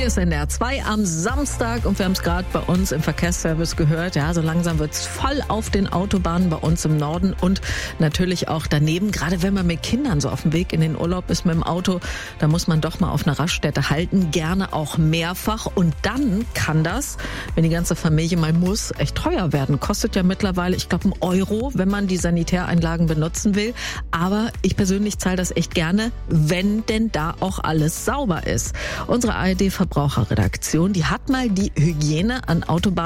ist NDR 2 am Samstag und wir haben es gerade bei uns im Verkehrsservice gehört. Ja, so langsam wird es voll auf den Autobahnen bei uns im Norden und natürlich auch daneben. Gerade wenn man mit Kindern so auf dem Weg in den Urlaub ist mit dem Auto, da muss man doch mal auf einer Raststätte halten, gerne auch mehrfach. Und dann kann das, wenn die ganze Familie mal muss, echt teuer werden. Kostet ja mittlerweile, ich glaube, €1, wenn man die Sanitäreinlagen benutzen will. Aber ich persönlich zahle das echt gerne, wenn denn da auch alles sauber ist. Unsere ARD-Verbraucherredaktion, die hat mal die Hygiene an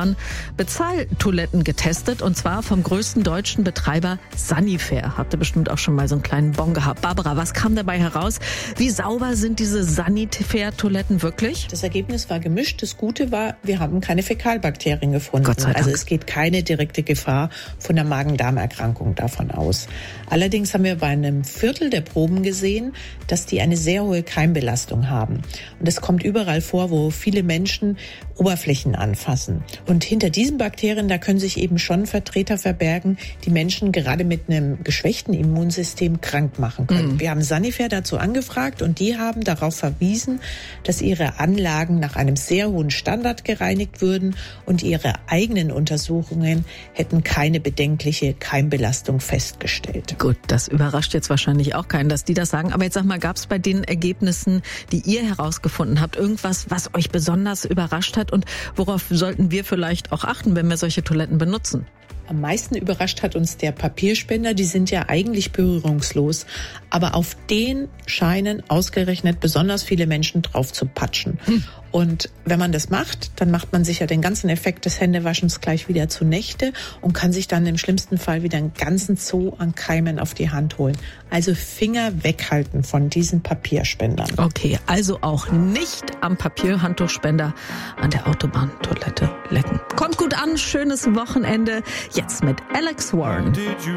Autobahn-Bezahltoiletten getestet und zwar vom größten deutschen Betreiber Sanifair. Habt ihr bestimmt auch schon mal so einen kleinen Bon gehabt. Barbara, was kam dabei heraus? Wie sauber sind diese Sanifair-Toiletten wirklich? Das Ergebnis war gemischt. Das Gute war, wir haben keine Fäkalbakterien gefunden. Gott sei Dank. Also es geht keine direkte Gefahr von der Magen-Darm-Erkrankung davon aus. Allerdings haben wir bei einem Viertel der Proben gesehen, dass die eine sehr hohe Keimbelastung haben. Und das kommt überall vor, wo viele Menschen Oberflächen anfassen. Und hinter diesen Bakterien, da können sich eben schon Vertreter verbergen, die Menschen gerade mit einem geschwächten Immunsystem krank machen können. Wir haben Sanifair dazu angefragt und die haben darauf verwiesen, dass ihre Anlagen nach einem sehr hohen Standard gereinigt würden und ihre eigenen Untersuchungen hätten keine bedenkliche Keimbelastung festgestellt. Gut, das überrascht jetzt wahrscheinlich auch keinen, dass die das sagen. Aber jetzt sag mal, gab es bei den Ergebnissen, die ihr herausgefunden habt, irgendwas, was euch besonders überrascht hat? Und worauf sollten wir vielleicht auch achten, wenn wir solche Toiletten benutzen? Am meisten überrascht hat uns der Papierspender. Die sind ja eigentlich berührungslos. Aber auf den scheinen ausgerechnet besonders viele Menschen drauf zu patschen. Und wenn man das macht, dann macht man sich ja den ganzen Effekt des Händewaschens gleich wieder zunichte und kann sich dann im schlimmsten Fall wieder einen ganzen Zoo an Keimen auf die Hand holen. Also Finger weghalten von diesen Papierspendern. Okay, also auch nicht am Papierhandtuchspender an der Autobahntoilette lecken. Kommt gut an, schönes Wochenende. Jetzt mit Alex Warren.